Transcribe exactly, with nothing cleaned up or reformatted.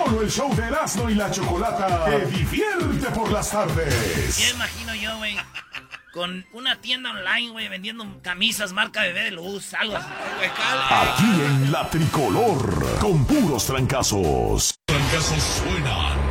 Solo el show de Erasmo y la Chocolata te divierte por las tardes. Ya imagino yo, güey, con una tienda online, güey, vendiendo camisas marca Bebé de Luz, algo así. Aquí en La Tricolor, con puros trancazos. Trancazos suenan